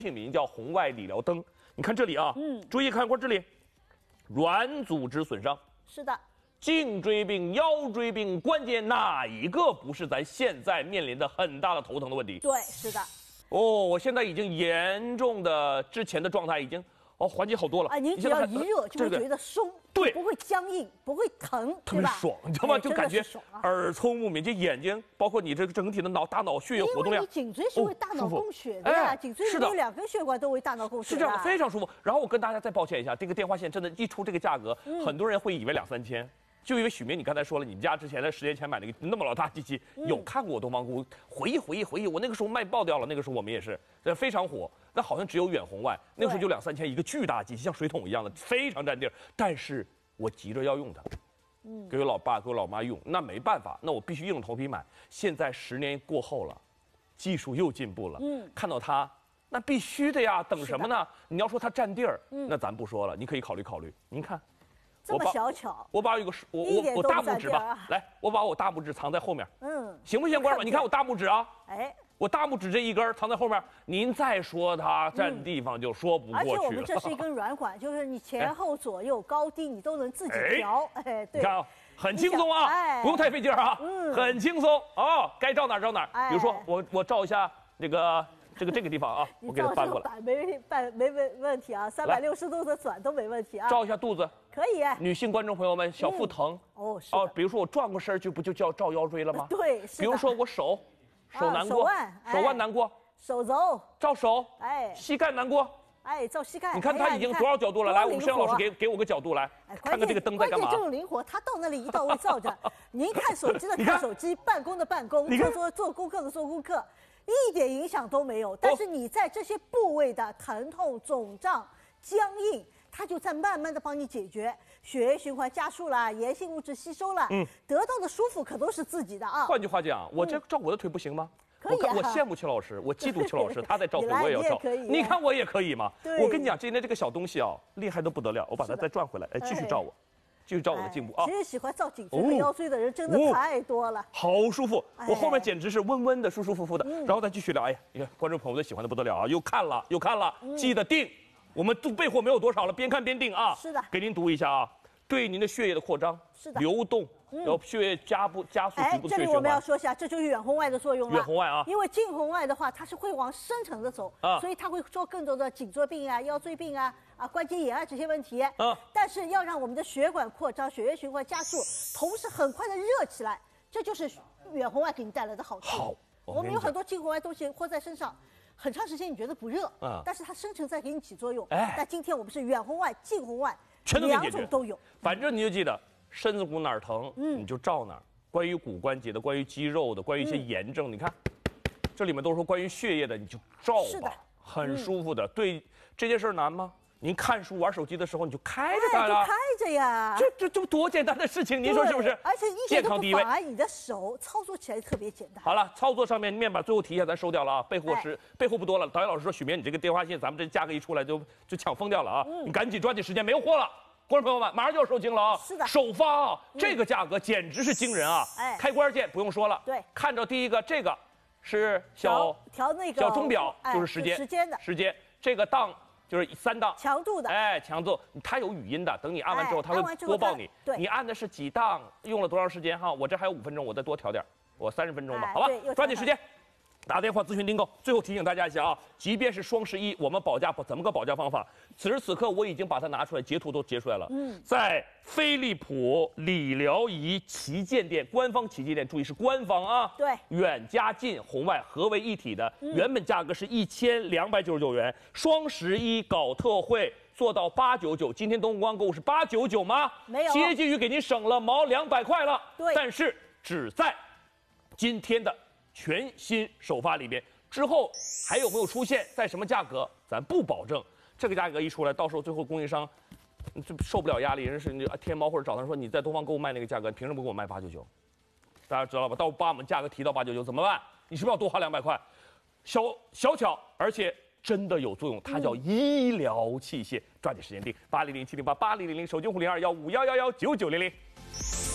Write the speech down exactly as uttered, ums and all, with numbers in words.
姓名叫红外理疗灯。你看这里啊，嗯，注意看过这里，软组织损伤。 是的。 颈椎病、腰椎病，关键哪一个不是咱现在面临的很大的头疼的问题？ 对，是的。 哦，我现在已经严重的之前的状态已经哦缓解好多了。 啊，您只要一热就会觉得松， 对， 不会僵硬，不会疼， 特别爽，你知道吗？就感觉耳聪目明，这眼睛，包括你这个整体的脑大脑血液活动量。 因为你颈椎是为大脑供血的呀，颈椎里有两根血管都为大脑供血。 是这样的，非常舒服。然后我跟大家再抱歉一下，这个电话线真的，一出这个价格，很多人会以为两三千。 就因为许明，你刚才说了，你们家之前在十年前买那个那么老大机器，嗯、有看过东方姑？回忆回忆回忆，我那个时候卖爆掉了，那个时候我们也是，这非常火。那好像只有远红外，那个时候就两三千一个巨大机器，像水桶一样的，非常占地儿。但是我急着要用它，嗯，给我老爸给我老妈用，那没办法，那我必须硬着头皮买。现在十年过后了，技术又进步了，嗯，看到它，那必须的呀，等什么呢？你要说它占地儿，嗯，那咱不说了，你可以考虑考虑。您看。 这么小巧， 我把有个我我我大拇指吧，来，我把我大拇指藏在后面，嗯，行不行，观众们？你看我大拇指啊，哎，我大拇指这一根藏在后面，您再说它占地方就说不过去了。 而且我们这是一根软管，就是你前后左右高低你都能自己调，哎，对， 你看啊，很轻松啊，不用太费劲啊，嗯，很轻松哦，该照哪照哪。比如说我我照一下这个。 这个这个地方啊，我给它搬过来， 没搬没问问题啊，三百六十度的转都没问题啊。 照一下肚子， 可以。 女性观众朋友们，小腹疼哦，是哦，比如说我转过身就不就叫照腰椎了吗？ 对， 比如说我手手难过，手腕难过， 手肘照手，哎，膝盖难过， 哎，照膝盖。 你看它已经多少角度了？来，我们摄像老师给给我个角度来，看看这个灯在干嘛？ 关键这种灵活，它到那里一到位照着。您看手机的看手机，办公的办公，做做做功课的做功课。 一点影响都没有，但是你在这些部位的疼痛、肿胀、僵硬，它就在慢慢的帮你解决，血液循环加速啦，炎性物质吸收了，嗯，得到的舒服可都是自己的啊。 换句话讲，我这照我的腿不行吗？ 可以啊。 我羡慕邱老师，我嫉妒邱老师，他在照腿我也要照。你看我也可以嘛。我跟你讲，今天这个小东西啊，厉害的不得了，我把它再转回来，哎，继续照我。 继续照我的颈部啊！ 其实喜欢照颈椎和腰椎的人真的太多了， 好舒服。我后面简直是温温的、舒舒服服的。然后再继续聊，哎呀，你看观众朋友们喜欢的不得了啊！又看了又看了，记得定。我们备货没有多少了，边看边定啊。 是的， 给您读一下啊，对您的血液的扩张、 是的流动，然后血液加不加速局部血液循环。 这里我们要说一下，这就是远红外的作用了。 远红外啊， 因为近红外的话，它是会往深层的走啊，所以它会做更多的颈椎病啊、腰椎病啊。 啊，关节炎啊这些问题，嗯，但是要让我们的血管扩张、血液循环加速，同时很快的热起来，这就是远红外给你带来的好处。 好， 我们有很多近红外东西泼在身上，很长时间你觉得不热，嗯，但是它深层在给你起作用。哎，但今天我们是远红外、近红外， 全都给你解决， 两种都有。 反正你就记得身子骨哪儿疼，嗯，你就照哪儿。关于骨关节的、关于肌肉的、关于一些炎症，你看这里面都是说关于血液的，你就照吧，很舒服的。对这件事难吗？ 您看书、玩手机的时候，你就开着它了， 就开着呀。 这这这多简单的事情，您说是不是？ 而且一点都不妨碍你的手操作起来特别简单。 好了，操作上面面板最后提一下，咱收掉了啊。备货时备货不多了。导演老师说，许明，你这个电话线，咱们这价格一出来就就抢疯掉了啊！你赶紧抓紧时间，没有货了。观众朋友们，马上就要售罄了啊！ 是的， 首发啊，这个价格简直是惊人啊！哎，开关键不用说了， 对， 看着第一个这个是小调那个小钟表，就是时间时间的时间，这个档。 就是三档强度的， 哎，强度，它有语音的，等你按完之后，它会播报你。 对， 你按的是几档，用了多长时间哈？我这还有五分钟，我再多调点，我三十分钟吧，好吧？抓紧时间，打电话咨询订购。最后提醒大家一下啊，即便是双十一，我们保价怎么个保价方法？此时此刻我已经把它拿出来，截图都截出来了。嗯，在飞利浦理疗仪旗舰店官方旗舰店，注意是官方啊。 对， 远加近红外合为一体的，嗯、原本价格是一千两百九十九元，双十一搞特惠做到八九九。今天东光购物是八九九吗？ 没有， 接近于给您省了毛两百块了。 对， 但是只在今天的全新首发里边，之后还有没有出现，在什么价格，咱不保证。这个价格一出来，到时候最后供应商就受不了压力，人是天猫或者找他说你在东方购物卖那个价格，凭什么给我卖八九九？大家知道吧？到把我们价格提到八九九怎么办？你是不是要多花两百块？小小巧，而且真的有作用，它叫医疗器械。抓紧时间订八零零七零八八零零零手机户零二幺五幺幺幺九九零零。